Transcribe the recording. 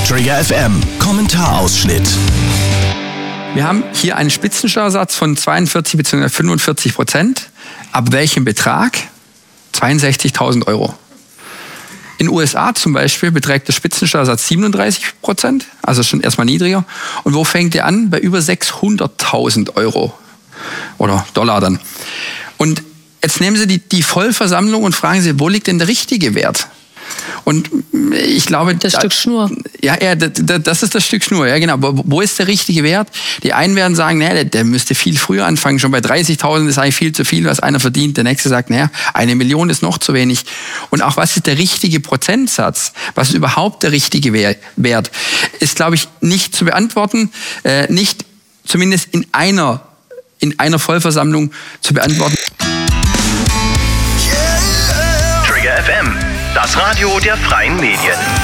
Trigger FM, Kommentarausschnitt. Wir haben hier einen Spitzensteuersatz von 42 bzw. 45%. Ab welchem Betrag? 62.000 Euro. In den USA zum Beispiel beträgt der Spitzensteuersatz 37%, also schon erstmal niedriger. Und wo fängt der an? Bei über 600.000 Euro oder Dollar dann. Und jetzt nehmen Sie die Vollversammlung und fragen Sie, wo liegt denn der richtige Wert? Und ich glaube... Das Stück Schnur. Ja, das ist das Stück Schnur, ja genau. Wo ist der richtige Wert? Die einen werden sagen, naja, der müsste viel früher anfangen. Schon bei 30.000 ist eigentlich viel zu viel, was einer verdient. Der nächste sagt, naja, 1 Million ist noch zu wenig. Und auch was ist der richtige Prozentsatz? Was ist überhaupt der richtige Wert? Ist, glaube ich, nicht zu beantworten. Nicht zumindest in einer Vollversammlung zu beantworten. Trigger FM, das Radio der Freien Medien.